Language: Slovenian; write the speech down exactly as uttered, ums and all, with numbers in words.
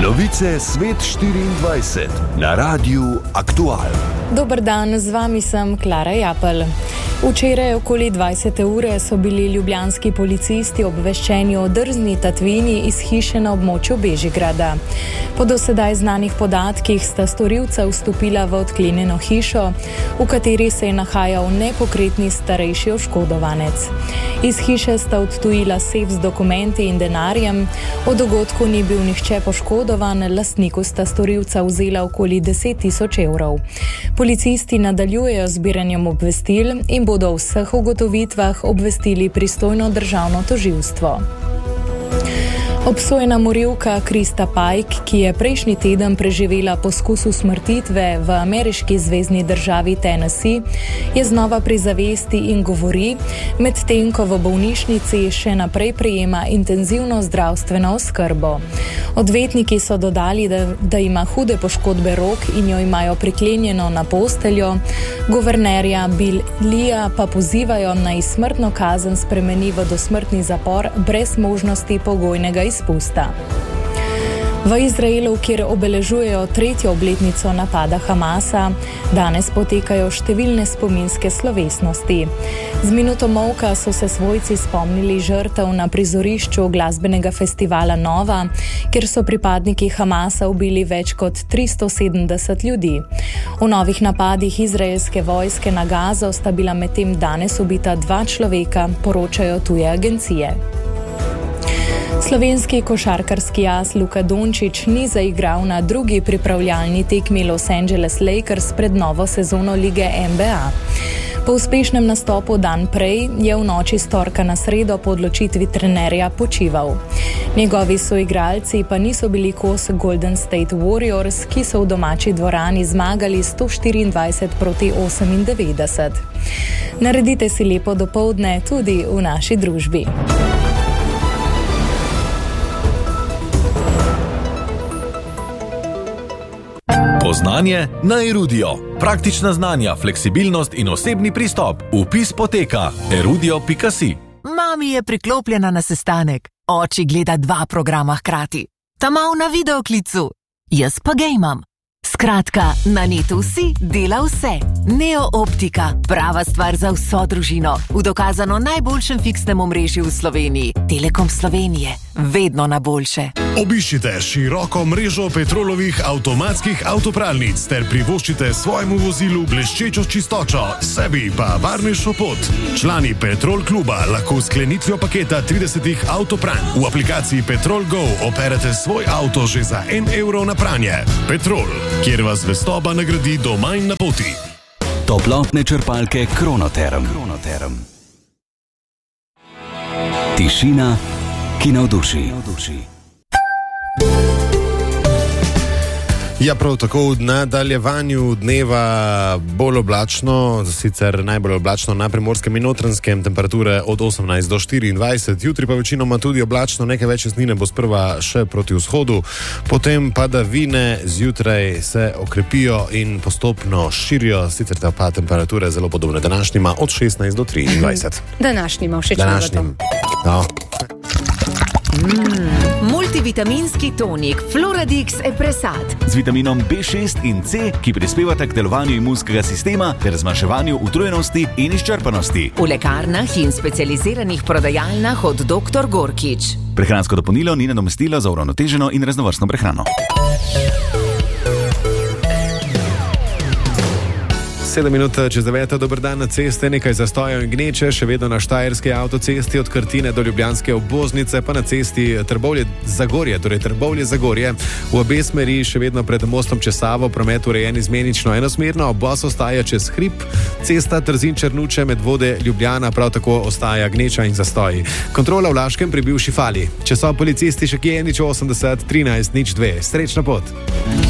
Novice Svet štiriindvajset na Radiu Aktual. Dober dan, z vami sem Klara Japelj. Včeraj okoli dvajsete ure so bili ljubljanski policisti obveščeni o drzni tatvini iz hiše na območju Bežigrada. Po dosedaj znanih podatkih sta storilca vstopila v odklenjeno hišo, v kateri se je nahajal nepokretni starejši oškodovanec. Iz hiše sta odtujila sef z dokumenti in denarjem, o dogodku ni bil nihče poškodovan, lastniku sta storilca vzela okoli deset tisoč evrov. Policisti nadaljujejo zbiranjem obvestil in bodo o vseh ugotovitvah obvestili pristojno državno tožilstvo. Obsojena morilka Krista Pike, ki je prejšnji teden preživela poskus usmrtitve v ameriški zvezni državi Tennessee, je znova pri zavesti in govori, medtem ko v bolnišnici še naprej prejema intenzivno zdravstveno oskrbo. Odvetniki so dodali, da, da ima hude poškodbe rok in jo imajo priklenjeno na posteljo. Guvernerja Billija pa pozivajo, naj smrtno kazen spremeni v dosmrtni zapor brez možnosti pogojnega izpusta. V Izraelu, kjer obeležujejo tretjo obletnico napada Hamasa, danes potekajo številne spominske slovesnosti. Z minuto molka so se svojci spomnili žrtev na prizorišču glasbenega festivala Nova, kjer so pripadniki Hamasa ubili več kot tristo sedemdeset ljudi. V novih napadih izraelske vojske na Gazo sta bila medtem danes ubita dva človeka, poročajo tuje agencije. Slovenski košarkarski as Luka Dončić ni zaigral na drugi pripravljalni tekmi Los Angeles Lakers pred novo sezono lige N B A. Po uspešnem nastopu dan prej je v noči s torka na sredo po odločitvi trenerja počival. Njegovi soigralci pa niso bili kos Golden State Warriors, ki so v domači dvorani zmagali sto štiriindvajset proti osemindevetdeset. Naredite si lepo dopoldne tudi v naši družbi. Poznanje na Erudio. Praktična znanja, fleksibilnost in osebni pristop. Vpis poteka erudio pika si. Mami je priklopljena na sestanek. Oči gleda dva programa hkrati. Ta mal na videoklicu. Jaz pa gejmam. Skratka, na netu si dela vse. Neo Optika, prava stvar za vso družino. V dokazano najboljšem fiksnem omrežju v Sloveniji. Telekom Slovenije. Vedno na boljše. Obiščite široko mrežo Petrolovih avtomatskih avtopralnic ter privoščite svojemu vozilu bleščečo čistočo, sebi pa varnejšo pot. Člani Petrol kluba lahko s sklenitvijo paketa tridesetih avtopranj v aplikaciji Petrol Go operete svoj avto že za en evro na pranje. Petrol, kjer vas zvestoba nagradi doma in na poti. Toplotne črpalke Kronoterm. Kronoterm. Tišina, ki navduši. Ja, prav tako v nadaljevanju dneva bolj oblačno, sicer najbolj oblačno na Primorskem in Notranjskem, temperature od osemnajst do štiriindvajset, jutri pa večinoma tudi oblačno, nekaj več jasnine bo sprva še proti vzhodu, potem padavine zjutraj se okrepijo in postopno širijo, sicer pa temperature zelo podobne današnjima od šestnajst do triindvajset. Današnjima, všeč Današnjim. No. Mm, multivitaminski tonik Floradix Epresat Z vitaminom B šest in C, ki prispevata k delovanju imunskega sistema ter zmanjševanju utrujenosti in izčrpanosti. v lekarnah in specializiranih prodajalnah od doktor Gorkič. Prehransko dopolnilo ni nadomestilo za uravnoteženo in raznovrstno prehrano. sedem minut čez deveto, dober dan na ceste, nekaj zastojev in gneče, še vedno na štajerski avtocesti od Krtine do ljubljanske obvoznice, pa na cesti Trbovlje-Zagorje, torej Trbovlje-Zagorje. V obe smeri še vedno pred mostom čez Savo, promet urejen izmenično enosmerno, obvoz ostaja čez hrib, cesta Trzin-Črnuče med Vode Ljubljana, prav tako ostaja gneča in zastoji. Kontrola v Laškem pri bivši Fali. Če so policisti še kje, nič osemdeset trinajst nič dve. Srečno pot!